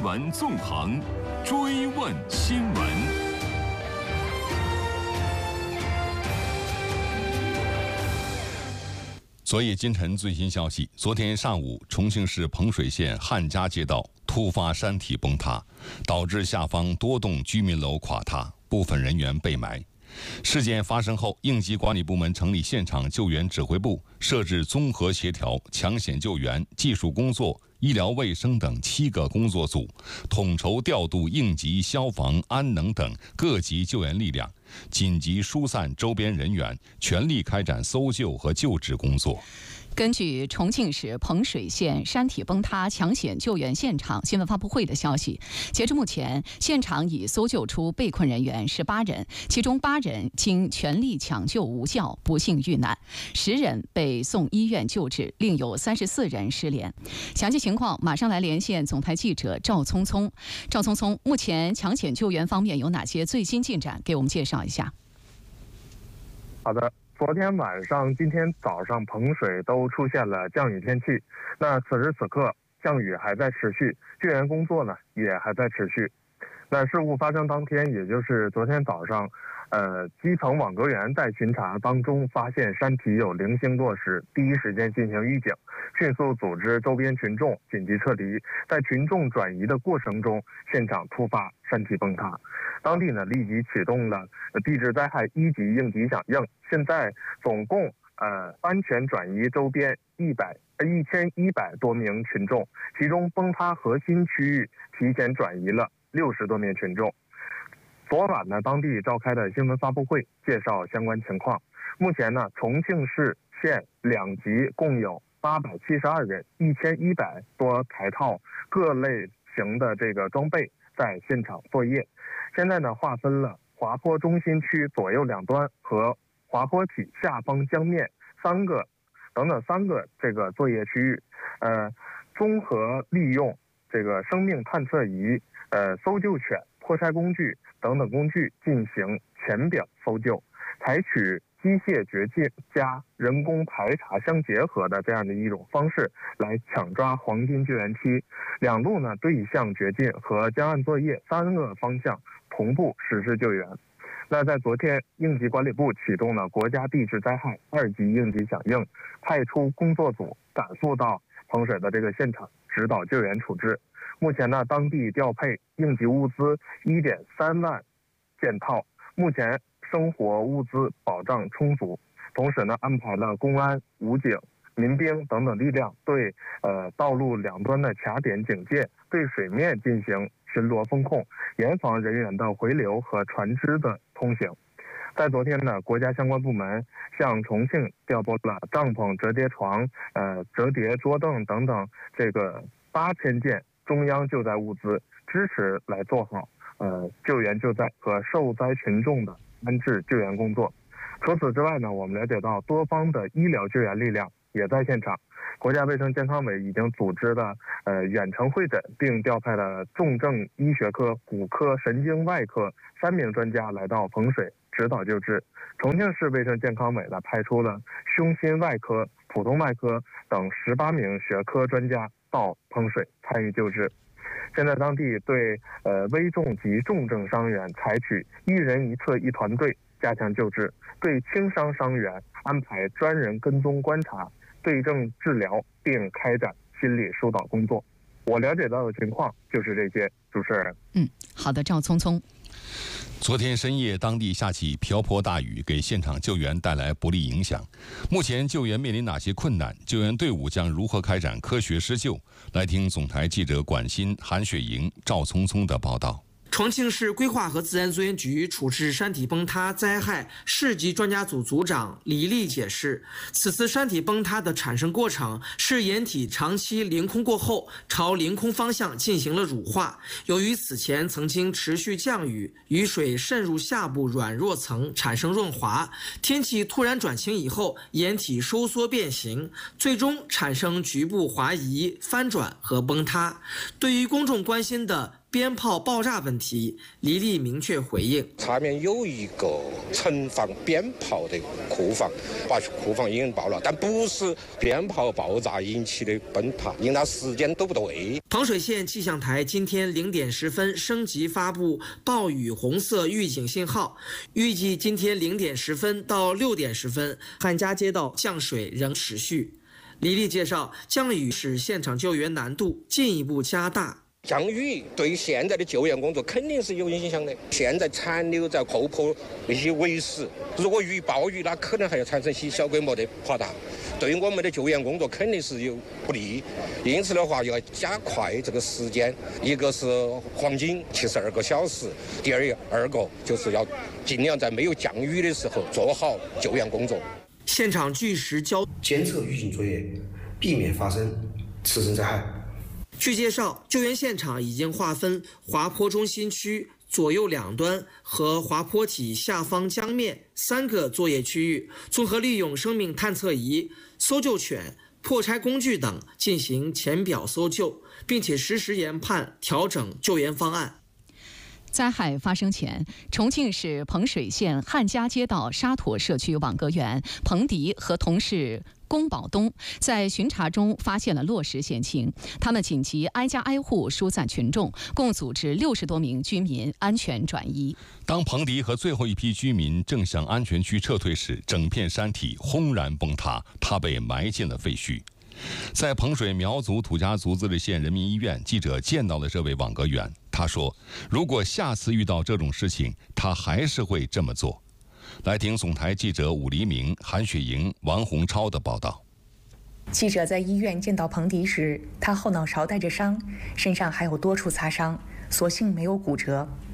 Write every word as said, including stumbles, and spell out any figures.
闻纵横，追问新闻。昨夜今晨最新消息，昨天上午，重庆市彭水县汉家街道突发山体崩塌，导致下方多栋居民楼垮塌，部分人员被埋。事件发生后，应急管理部门成立现场救援指挥部，设置综合协调、抢险救援、技术工作、医疗卫生等七个工作组，统筹调度应急、消防、安能等各级救援力量，紧急疏散周边人员，全力开展搜救和救治工作。 根据重庆市彭水县山体崩塌抢险救援现场新闻发布会的消息，截至目前，现场已搜救出被困人员十八人，其中八人经全力抢救无效不幸遇难，十人被送医院救治，另有三十四人失联。详细情况马上来连线总台记者赵聪聪。赵聪聪，目前抢险救援方面有哪些最新进展？给我们介绍一下。 好的。昨天晚上、今天早上，彭水都出现了降雨天气。那此时此刻，降雨还在持续，救援工作呢也还在持续。那事故发生当天，也就是昨天早上，呃，基层网格员在巡查当中发现山体有零星落石，第一时间进行预警，迅速组织周边群众紧急撤离。在群众转移的过程中，现场突发山体崩塌，当地呢立即启动了地质灾害一级应急响应。现在总共呃安全转移周边一百一千一百多名群众，其中崩塌核心区域提前转移了六十多名群众。昨晚呢，当地召开的新闻发布会介绍相关情况。目前呢，重庆市县两级共有八百七十二人，一千一百多台套各类型的这个装备在现场作业。现在呢，划分了滑坡中心区左右两端和滑坡体下方江面三个等等三个这个作业区域，呃，综合利用这个生命探测仪、呃搜救犬、破拆工具等等工具进行浅表搜救，采取机械掘进加人工排查相结合的这样的一种方式来抢抓黄金救援期。两路呢对向掘进和江岸作业三个方向同步实施救援。那在昨天，应急管理部启动了国家地质灾害二级应急响应，派出工作组赶赴到彭水的这个现场指导救援处置。目前呢，当地调配应急物资 一点三万件套，目前生活物资保障充足。同时呢，安排了公安、武警、民兵等等力量对呃道路两端的卡点警戒，对水面进行巡逻风控，严防人员的回流和船只的通行。在昨天呢，国家相关部门向重庆调拨了帐篷、折叠床、呃折叠桌凳等等这个八千件中央救灾物资，支持来做好呃救援救灾和受灾群众的安置救援工作。除此之外呢，我们了解到多方的医疗救援力量也在现场。国家卫生健康委已经组织了呃远程会诊，并调派了重症医学科、骨科、神经外科三名专家来到彭水指导救治。重庆市卫生健康委呢派出了胸心外科、普通外科等十八名学科专家到彭水参与救治。现在当地对呃危重及重症伤员采取一人一侧一团队加强救治，对轻伤伤员安排专人跟踪观察、对症治疗，并开展心理疏导工作。我了解到的情况就是这些，主持人。 嗯，好的，赵聪聪。 昨天深夜，当地下起瓢泼大雨，给现场救援带来不利影响。目前救援面临哪些困难？救援队伍将如何开展科学施救？来听总台记者管欣、韩雪莹、赵聪聪的报道。 重庆市规划和自然资源局处置山体崩塌灾害市级专家组组长李丽解释，此次山体崩塌的产生过程是岩体长期凌空过后，朝凌空方向进行了乳化。由于此前曾经持续降雨，雨水渗入下部软弱层，产生润滑，天气突然转晴以后，岩体收缩变形，最终产生局部滑移、翻转和崩塌。对于公众关心的鞭炮爆炸问题，李丽明确回应： 下面有一个存放鞭炮的库房，把库房引爆了，但不是鞭炮爆炸引起的崩塌，因为它时间都不对。 彭水县气象台今天零点十分升级发布暴雨红色预警信号，预计今天零点十分到六点十分，汉家街道降水仍持续。李丽介绍，降雨使现场救援难度进一步加大。 降雨对现在的救援工作肯定是有影响的。现在残留在后坡那些围石，如果遇暴雨，那可能还要产生些小规模的垮塌，对于我们的救援工作肯定是有不利。因此的话，要加快这个时间，一个是黄金七十二个小时，第二二个就是要尽量在没有降雨的时候做好救援工作。 现场据实交监测预警作业，避免发生次生灾害。 据介绍，救援现场已经划分滑坡中心区左右两端和滑坡体下方江面三个作业区域，综合利用生命探测仪、搜救犬、破拆工具等进行浅表搜救，并且实时研判调整救援方案。 灾害发生前，重庆市彭水县汉家街道沙妥社区网格员彭迪和同事龚宝东在巡查中发现了落石险情，他们紧急挨家挨户疏散群众，共组织六十多名居民安全转移。 当彭迪和最后一批居民正向安全区撤退时，整片山体轰然崩塌，他被埋进了废墟。在彭水苗族土家族自治县人民医院，记者见到了这位网格员。他说，如果下次遇到这种事情，他还是会这么做。来听总台记者武黎明、韩雪莹、王洪超的报道。 记者在医院见到彭迪时，他后脑勺带着伤，身上还有多处擦伤，所幸没有骨折。